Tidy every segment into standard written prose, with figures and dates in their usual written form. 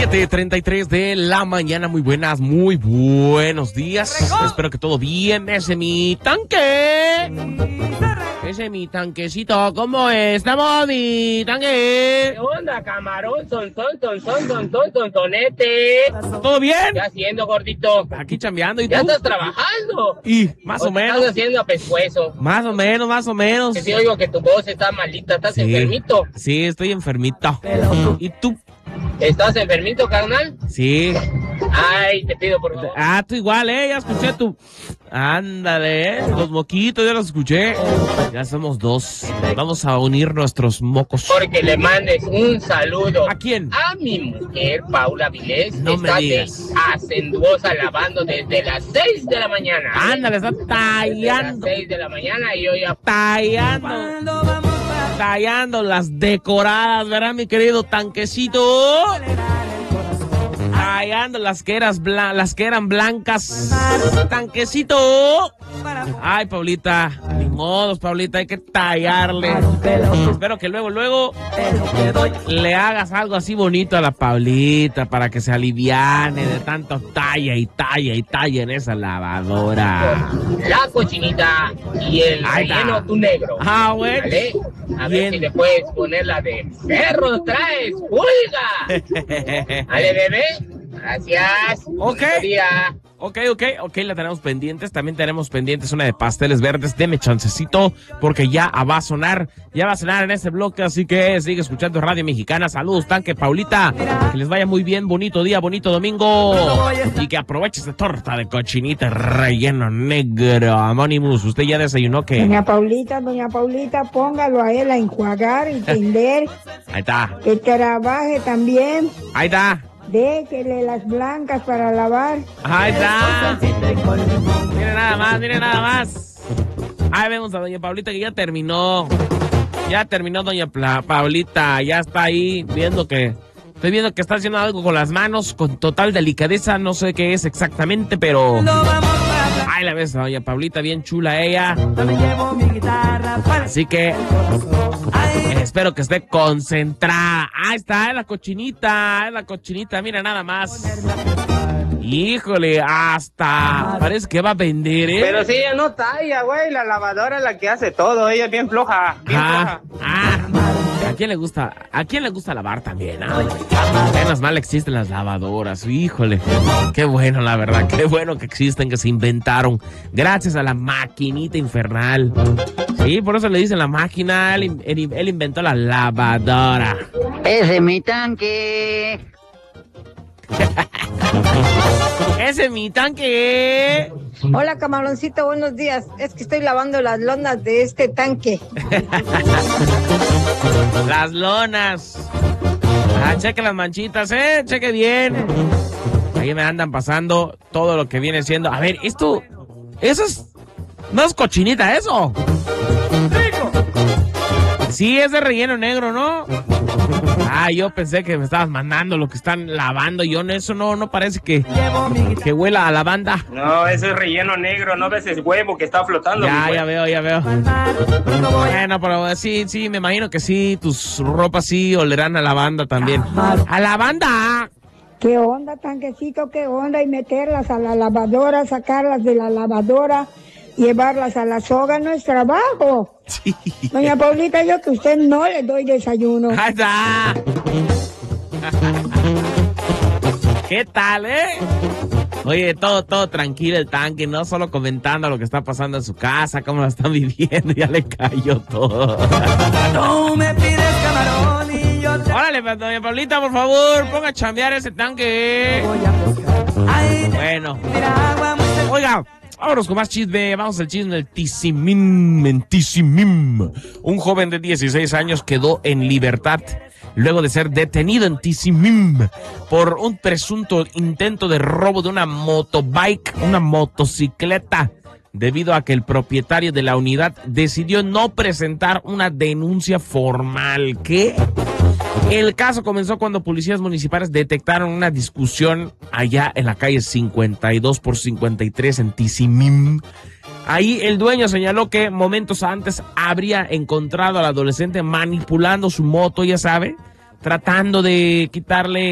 7:33 de la mañana, muy buenos días. Espero que todo bien. Ese mi tanque. Ese mi tanquecito, ¿cómo estamos, mi tanque? ¿Qué onda, camarón? Tontonete. ¿Todo bien? ¿Qué haciendo, gordito? Aquí chambeando, ¿y tú? ¿Ya estás trabajando? Y más o menos. ¿Estás haciendo pescuezo? Más o menos. Que sí oigo que tu voz está malita, ¿estás enfermito? Sí, estoy enfermito. ¿Y tú? ¿Estás enfermito, carnal? Sí. Ay, te pido por favor. Ah, tú igual, ya escuché tu... Ándale, los moquitos, ya los escuché. Ya somos dos. Vamos a unir nuestros mocos. Porque le mandes un saludo. ¿A quién? A mi mujer, Paula Vilés. No me está digas. hacendosa lavando desde las 6 de la mañana. Ándale, está Desde tallando. las 6 de la mañana y yo ya... Tallando las decoradas, ¿verdad, mi querido tanquecito? Tallando las que eran blancas. Tanquecito. Ay, Paulita, ni modos, Paulita, hay que tallarle. Espero que luego le hagas algo así bonito a la Paulita para que se aliviane de tanto talla en esa lavadora. La cochinita y el relleno tu negro. Ah, bueno. ¿Vale? A Bien. ver si le puedes poner la de perro traes pulga. ¿Vale, bebé? Gracias. Ok. Buen día. Ok, la tenemos pendientes. También tenemos pendientes una de pasteles verdes. Deme chancecito porque ya va a sonar en este bloque. Así que sigue escuchando Radio Mexicana. Saludos, tanque, Paulita. Que les vaya muy bien. Bonito día, bonito domingo. Y que aproveche esta torta de cochinita relleno negro. Anonymous, ¿usted ya desayunó qué? Doña Paulita, póngalo a él a enjuagar y tender. Ahí está. Que trabaje también. Ahí está. Déjele las blancas para lavar. Ahí está. Mire nada más. Ahí vemos a doña Paulita que ya terminó. Ya terminó doña Paulita. Ya está ahí estoy viendo que está haciendo algo con las manos con total delicadeza. No sé qué es exactamente, pero... Ahí la ves a doña Paulita, bien chula ella. Así que... espero que esté concentrada. Ahí está, es la cochinita. Mira nada más. Híjole, hasta parece que va a vender, ¿eh? Pero si ella no talla, güey, la lavadora es la que hace todo, ella es bien floja, floja. ¿A quién le gusta lavar también? Menos mal existen las lavadoras, híjole. Qué bueno, la verdad, qué bueno que existen, que se inventaron. Gracias a la maquinita infernal. Sí, por eso le dicen la máquina, él inventó la lavadora. Ese es mi tanque. Ese es mi tanque. Hola, camaroncito, buenos días. Es que estoy lavando las lonas de este tanque. Las lonas. Cheque las manchitas, cheque bien. Ahí me andan pasando todo lo que viene siendo. A ver, eso no es cochinita, eso. Sí, es de relleno negro, ¿no? Yo pensé que me estabas mandando lo que están lavando. Eso no parece que huela a lavanda. No, eso es relleno negro, no ves el huevo que está flotando. Ya veo. Bueno, pero sí, me imagino que sí, tus ropas sí olerán a lavanda también. ¡A lavanda! ¿Qué onda, tanquecito? ¿Qué onda? Y meterlas a la lavadora, sacarlas de la lavadora, llevarlas a la soga no es trabajo. Sí. Doña Paulita, yo que a usted no le doy desayuno. ¡Ahí está! ¿Qué tal, Oye, todo tranquilo el tanque, no solo comentando lo que está pasando en su casa, cómo lo están viviendo, ya le cayó todo. No me pides camarón y yo te... Órale, doña Paulita, por favor, ponga a chambear ese tanque. voy a buscar. Ay, Bueno. mira, vamos a... Oiga, vámonos con más chisme. Vamos al chisme del Tizimín. Un joven de 16 años quedó en libertad luego de ser detenido en Tizimín por un presunto intento de robo de una motocicleta, debido a que el propietario de la unidad decidió no presentar una denuncia formal. ¿Qué? El caso comenzó cuando policías municipales detectaron una discusión allá en la calle 52 por 53 en Tizimín. Ahí el dueño señaló que momentos antes habría encontrado al adolescente manipulando su moto, ya sabe, tratando de quitarle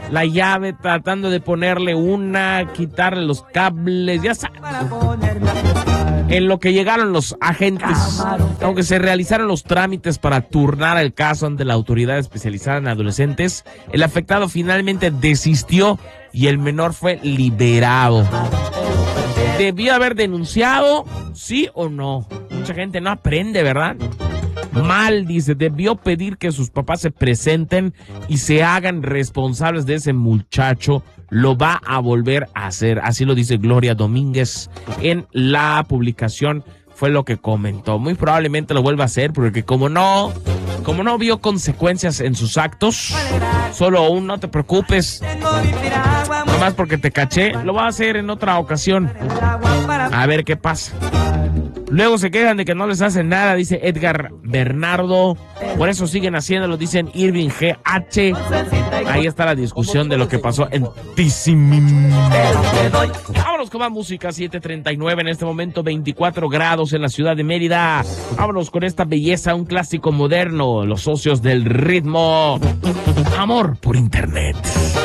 la llave, tratando de ponerle una, quitarle los cables, ya sabes. En lo que llegaron los agentes, aunque se realizaron los trámites para turnar el caso ante la autoridad especializada en adolescentes, el afectado finalmente desistió y el menor fue liberado. ¿Debió haber denunciado? ¿Sí o no? Mucha gente no aprende, ¿verdad? Mal, dice, debió pedir que sus papás se presenten y se hagan responsables de ese muchacho. Lo va a volver a hacer. Así lo dice Gloria Domínguez en la publicación. Fue lo que comentó. Muy probablemente lo vuelva a hacer porque como no vio consecuencias en sus actos, solo aún no te preocupes. Nomás porque te caché, lo va a hacer en otra ocasión. A ver qué pasa. Luego se quejan de que no les hacen nada, dice Edgar Bernardo. Por eso siguen haciéndolo, dicen Irving GH. Ahí está la discusión de lo que pasó en Tizimín. Vámonos con más música, 7:39 en este momento, 24 grados en la ciudad de Mérida. Vámonos con esta belleza, un clásico moderno, Los Socios del Ritmo. Amor por internet.